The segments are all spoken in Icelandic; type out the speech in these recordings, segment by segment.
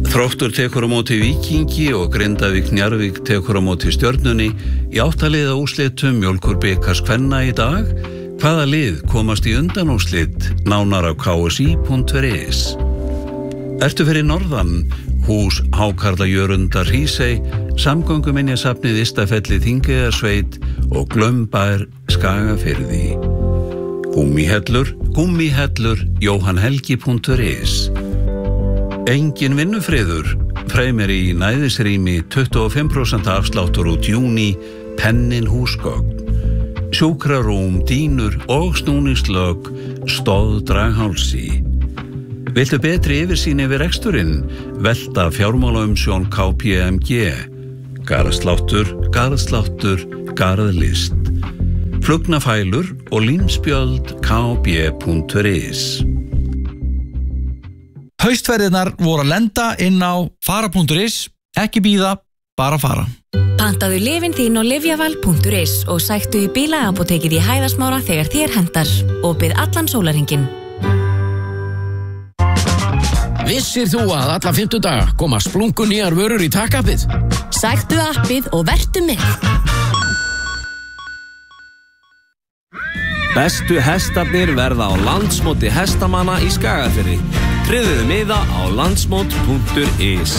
Þróttur tekur á móti Víkingi og Grindavík Njarðvík tekur á móti Stjörnunni í 8 liða úrslitum Mjólkurbikars kvenna í dag. Hvaða lið komast í undanúrslit? Nánar á ksi.is. Ertu fyrir norðan? Hús Hákarla Jörundar Hrísey, Samgönguminjasafnið Ystafelli Þingeyjarsveit og Glömbær Skagafirði. Gummihellur, jóhannhelgi.is. Engin vinnufriður, fremur í næðisrými 25% afsláttur út júní, pennin húsgögn. Sjúkrarúm, dýnur og snúningslög, stóð draghálsi. Viltu betri yfirsýn yfir reksturinn? Velta fjármálaumsjón KPMG. Garðsláttur, garðlist. Flugnafælur og límspjöld kb.is. Haustverðirnar voru að lenda inn á fara.is, ekki bíða, bara fara. Pantaðu lyfin þín á lyfjaval.is og sæktu í bílaapótekið í Hæðasmára þegar þér hentar og bið allan sólarhringinn. Vissir þú að alla 50 daga koma splungun nýjar vörur í takkappið? Sæktu appið og vertu með. Bestu hestarnir verða á landsmóti hestamanna í Skagafirði. Tryðuðu miða á landsmót.is.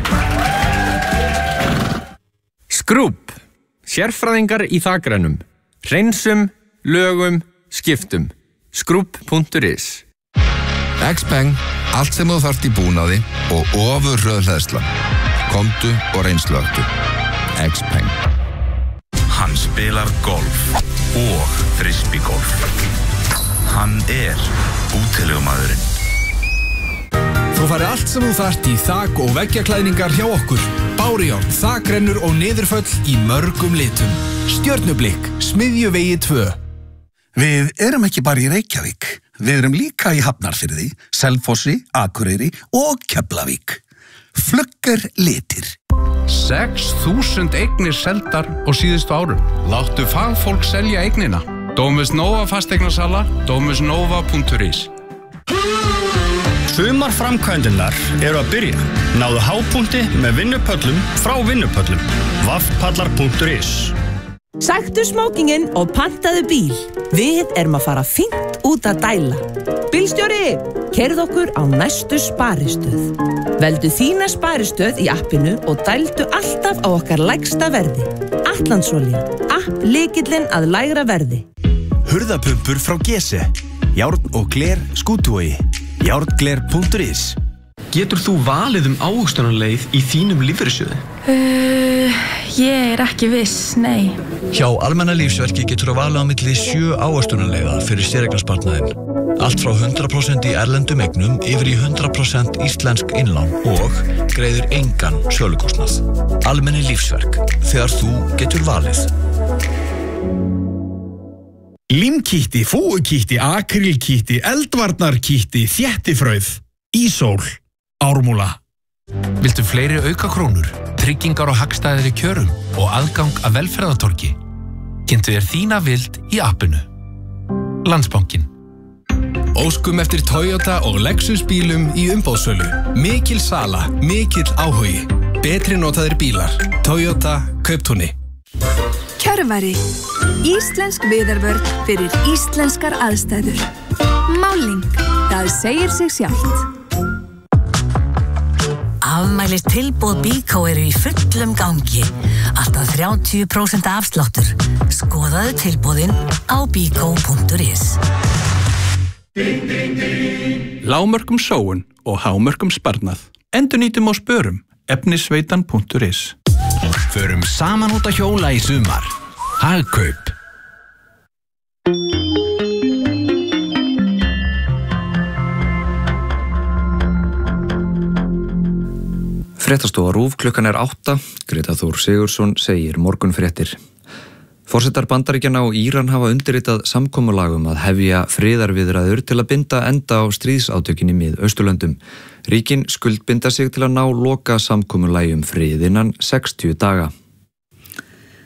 Skrúbb. Sérfræðingar í þakrennum. Hreinsum, lögum, skiptum. Skrúbb.is. Xpeng. Allt sem þú þarft í búnaði og ofurhröð hleðsla. Komdu og reynsluaktu. Xpeng. Hann spilar golf og frisbeegolf. Hann útilegumaðurinn. Þú fari allt sem þú þarft í þak- og veggjaklæðningar hjá okkur. Bárujárn, þakrennur og niðurföll í mörgum litum. Stjörnublikk, Smiðjuvegi 2. Við erum ekki bara í Reykjavík. Við erum líka í Hafnarfirði, Selfossi, Akureyri og Keflavík. Flugger litir. 6.000 eignir seldar á síðustu árum. Láttu fagfólk selja eignina. Domus Nova fasteignasala, domusnova.is. Sumarframkvæmdirnar eru að byrja. Náðu hápunkti með vinnupöllum frá vinnupöllum. vaffpallar.is. Sæktu smókinginn og pantaðu bíl. Við erum að fara fínt út að dæla. Bílstjóri, keyrðu okkur á næstu sparistöð. Veldu þína sparistöð í appinu og dældu alltaf á okkar lægsta verði. Atlandsolía, app lykillinn að lægra verði. Hurðapumpur frá Gese. Járn og gler Skútuvogi. Járngler.is. Getur þú valið ávöxtunarleið í þínum lífeyrissjóði? Ég ekki viss, nei. Hjá Almenna lífsverki getur þú valið á milli 7 ávöxtunarleiða fyrir séreignarsparnaðinn. Allt frá 100% í erlendum eignum yfir í 100% íslensk innlán og greiðir engan sölukostnað. Almenni lífsverk, þegar þú getur valið. Límkítti, fúukítti, akrílkítti, eldvarnarkítti, þéttifrauð, Ísól, Ármúla. Viltu fleiri aukakrónur, tryggingar og hagstæðari kjörum og aðgang að velferðartorgi? Kynntu þér þína vild í appinu. Landsbankinn. Óskum eftir Toyota og Lexus bílum í umboðssölu. Mikil sala, mikill áhugi. Betri notaðir bílar. Toyota Kauptúni. Kjörvari. Íslensk viðarvörn fyrir íslenskar aðstæður. Máling. Það segir sig sjálft. Afmælis tilboð Bíkó eru í fullum gangi. Alltaf 30% afsláttur. Skoðaðu tilboðin á bíkó.is. Lágmörkum sóun og hámörkum sparnað. Endurnýtum og spörum. Efnisveitan.is. Förum saman út að hjóla í sumar. Hagkaup. Fréttastofa RÚV, klukkan 8. Greta Þór Sigurðsson segir morgunfréttir. Forsetar Bandaríkjanna og Íran hafa undirritað samkomulag að hefja friðarviðræður til að binda enda á stríðsátökin í Mið-Austurlöndum. Ríkin skuldbinda sig til að ná loka samkomulagi frið innan 60 daga.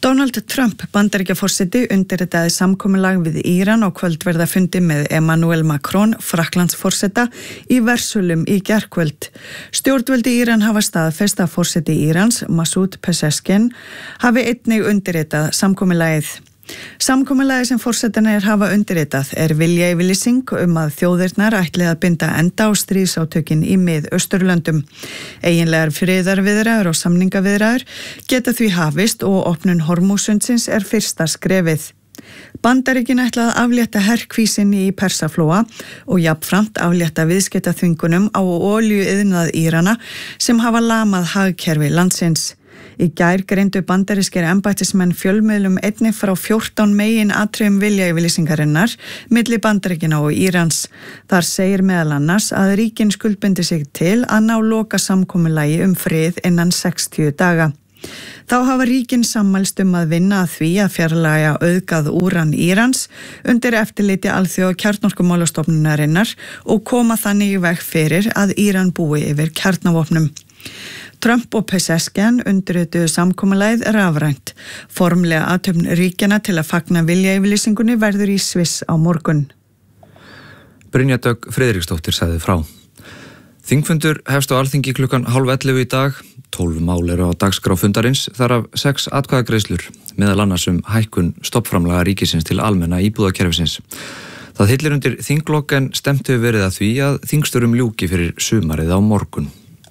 Donald Trump, Bandaríkjaforseti, undirritaði samkomulag við Íran á kvöldverðafundi með Emmanuel Macron, Frakklandsforseta, í Versulum í gærkvöld. Stjórnvöldi Íran hafa staðfest að forseti Írans, Masoud Pezeshkian, hafi einnig undirritað samkomulagið. Samkomulagið sem forsetarnir hafa undirritað viljayfirlýsing að þjóðirnar ætli að binda enda á stríðsátökin í Mið-Austurlöndum. Eiginlegar friðarviðræður og samningaviðræður geta því hafist og opnun Hormúsundsins fyrsta skrefið. Bandaríkin ætla að aflétta herkvísinni í Persaflóa og jafnframt aflétta viðskiptaþvingunum á olíuiðnað Írana sem hafa lamað hagkerfi landsins. Í gær greindu bandarískir embættismenn fjölmiðlum einnig frá 14 megin atriðum viljayfirlýsingarinnar milli Bandaríkjanna og Írans. Þar segir meðal annars að ríkin skuldbindi sig til að ná lokasamkomulagi frið innan 60 daga. Þá hafa ríkin sammælst að vinna að því að fjarlægja auðgað úran Írans undir eftirliti alþjóða kjarnorkumálastofnunarinnar og koma þannig í veg fyrir að Íran búi yfir kjarnavopnum. Trump og Pezeshkian undirrituðu samkomulagið rafrænt. Formlega athöfn ríkjanna til að fagna viljayfirlýsingunni verður í Sviss á morgun. Brynja Dögg Friðriksdóttir sagði frá. Þingfundur hefst á Alþingi klukkan 10:30 í dag. 12 mál eru á dagskrá fundarins, þar af 6 atkvæðagreiðslur, meðal annars hækkun stofnframlaga ríkisins til almenna íbúðakerfisins. Það hillir undir þinglok en stemt hefur verið að því að þingstörfum ljúki fyrir sumarið á morgun.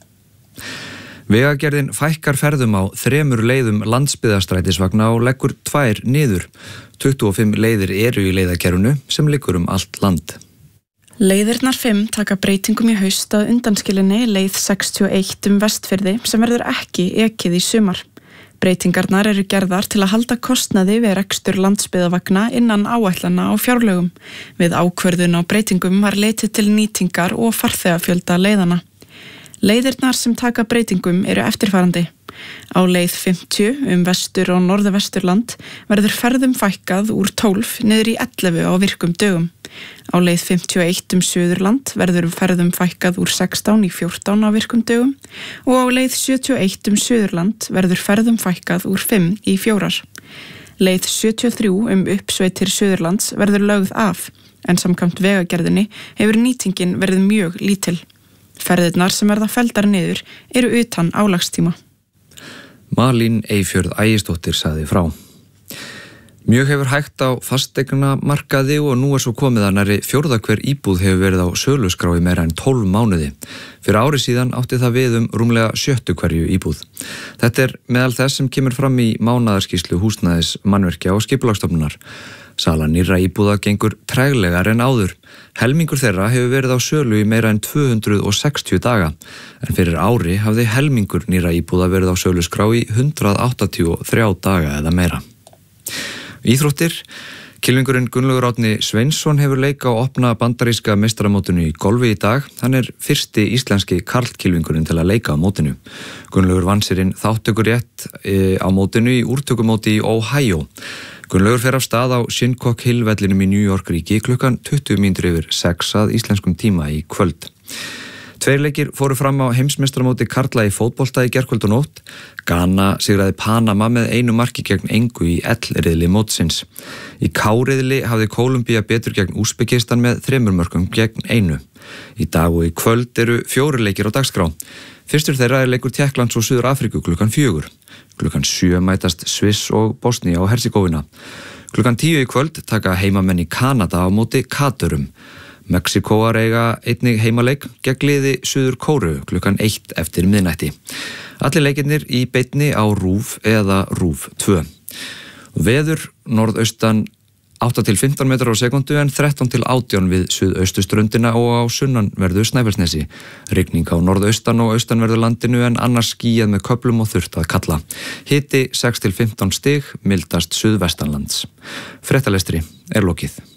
Vegagerðin fækkar ferðum á 3 leiðum landsbyggðarstrætisvagna og leggur 2 niður. 25 leiðir eru í leiðakerfinu sem liggur allt land. Leiðirnar 5 taka breytingum í haust að undanskilinni leið 61 Vestfirði sem verður ekki ekið í sumar. Breytingarnar eru gerðar til að halda kostnaði við rekstur landsbyggðarvagna innan áætlana á fjárlögum. Við ákvörðun á breytingum var leitið til nýtingar og farþegafjölda leiðana. Leiðirnar sem taka breytingum eru eftirfarandi. Á leið 50 vestur og norðvesturland verður ferðum fækkað úr 12 niður í 11 á virkum dögum. Á leið 51 Suðurland verður ferðum fækkað úr 16 í 14 á virkum dögum og á leið 71 Suðurland verður ferðum fækkað úr 5 í 4. Leið 73 uppsveitir Suðurlands verður lögð af, en samkvæmt vegagerðinni hefur nýtingin verið mjög lítil. Ferðirnar sem verða felldar niður eru utan álagstíma. Malín Eyfjörð Ægisdóttir sagði frá. Mjög hefur hægt á fasteignamarkaði og nú svo komið að nærri 4. hver íbúð hefur verið á söluskrá í meira en 12 mánuði. Fyrir ári síðan átti það við rúmlega 7. hverju íbúð. Þetta meðal þess sem kemur fram í mánaðarskýrslu húsnæðis, mannvirkja og skipulagsstofnunar. Sala nýrra íbúða gengur treglegar en áður. Helmingur þeirra hefur verið á sölu í meira en 260 daga, en fyrir ári hafði helmingur nýrra íbúða verið á söluskrá í 183 daga eða meira. Íþróttir. Kylfingurinn Gunnlaugur Árni Sveinsson hefur leik á opna bandaríska meistaramótinu í golfi í dag. Hann fyrsti íslenski karlkylfingurinn til að leika á mótinu. Gunnlaugur vann sér inn þátttökurétt á mótinu í úrtökumóti í Ohio. Gunnlaugur fer af stað á Shinnecock Hill vellinum í New York ríki klukkan 6:20 að íslenskum tíma í kvöld. 2 leikir fóru fram á heimsmeistaramóti karla í fótbolta í gærkvöld og nótt. Ghana sigraði Panama með 1 marki gegn engu í L-riðli mótsins. Í K-riðli hafði Kólumbía betur gegn Úsbekistan með 3 mörkum gegn 1. Í dag og í kvöld eru 4 leikir á dagskrá. Fyrstur þeirra leikur Tékklands og Suður Afríku klukkan 4. Klukkan 7 mætast Sviss og Bosnia og Herzegovina. Klukkan 10 í kvöld taka heimamenn í Kanada á móti Katurum. Mexíkóar eiga einnig heimaleik gegn liði Suður Kóreu klukkan 1 eftir miðnætti. Allir leikirnir í beinni á RÚV eða RÚV 2. Veður norðaustan 8-15 metrar á sekundu en 13-18 við suðaustuströndina og á sunnanverðu Snæfellsnesi. Rigning á norðaustan og austanverðu landinu en annars skýjað með köflum og þurrt að kalla. Hiti 6-15 stig, mildast suðvestanlands. Fréttalestri lokið.